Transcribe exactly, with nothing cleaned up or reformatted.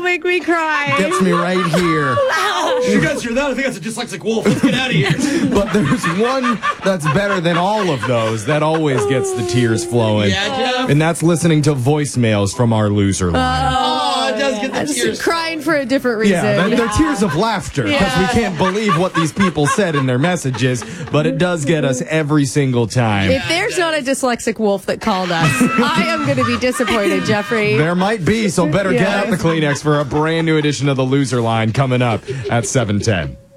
make me cry. Gets me right here. You guys hear that? I think that's a dyslexic wolf. Let's get out of here. But there's one that's better than all of those that always gets the tears flowing. Yeah, Jeff? And that's listening to voicemails from our loser line. Oh, it does get the I'm tears. crying for a different reason. Yeah, they're, they're tears of laughter because Yeah. we can't believe what these people said in their messages, but it does get us every single time. If there's not a dyslexic wolf that called us, I am going to be disappointed, Jeffrey. There might be, so better get Yeah. out the Kleenex for a brand new edition of the Loser Line coming up at seven ten.